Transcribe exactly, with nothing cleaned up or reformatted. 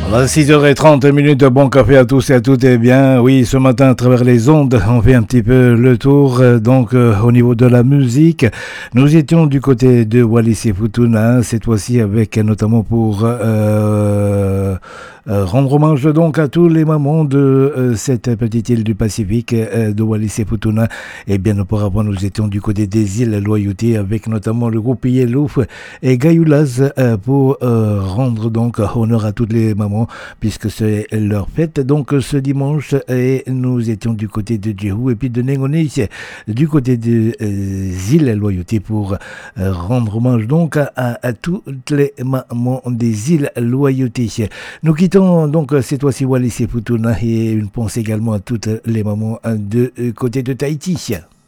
À six heures trente minutes, bon café à tous et à toutes. Eh bien, oui, ce matin, à travers les ondes, on fait un petit peu le tour. Donc, euh, au niveau de la musique, nous étions du côté de Wallis et Futuna, cette fois-ci avec notamment pour euh, euh, rendre hommage donc à tous les mamans de euh, cette petite île du Pacifique euh, de Wallis et Futuna. Et bien, auparavant, nous étions du côté des îles Loyauté avec notamment le groupe Yellow et Gayoulas euh, pour euh, rendre donc honneur à toutes les mamans puisque c'est leur fête donc ce dimanche. Et nous étions du côté de Djehou et puis de Nengonis du côté des euh, îles Loyauté pour euh, rendre hommage donc à, à, à toutes les mamans des îles Loyauté. Nous quittons donc cette fois-ci Wallis et Futuna et une pensée également à toutes les mamans de côté de Tahiti.